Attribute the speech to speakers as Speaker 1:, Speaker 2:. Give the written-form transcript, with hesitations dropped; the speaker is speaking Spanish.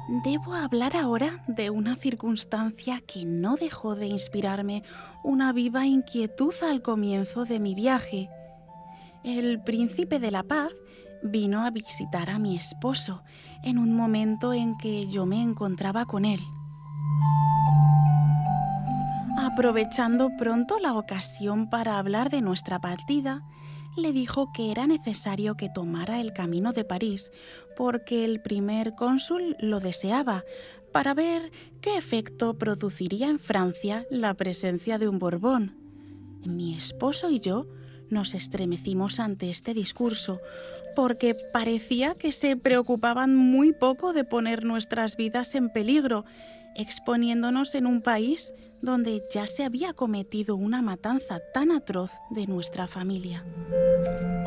Speaker 1: Debo hablar ahora de una circunstancia que no dejó de inspirarme una viva inquietud al comienzo de mi viaje. El príncipe de la paz vino a visitar a mi esposo en un momento en que yo me encontraba con él. Aprovechando pronto la ocasión para hablar de nuestra partida, le dijo que era necesario que tomara el camino de París porque el primer cónsul lo deseaba para ver qué efecto produciría en Francia la presencia de un Borbón. Mi esposo y yo nos estremecimos ante este discurso porque parecía que se preocupaban muy poco de poner nuestras vidas en peligro, exponiéndonos en un país donde ya se había cometido una matanza tan atroz de nuestra familia.